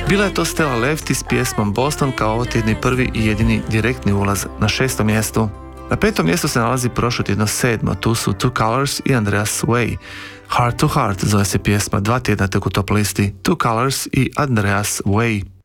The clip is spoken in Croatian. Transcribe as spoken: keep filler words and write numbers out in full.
Bila je to Stella Lefty s pjesmom Boston kao ovotjedni prvi i jedini direktni ulaz na šestom mjestu. Na petom mjestu se nalazi prošlotjedno sedmo, tu su Two Colors i Andreas Way. Heart to Heart zove se pjesma, dva tjedna tek u top listi, Two Colors i Andreas Way.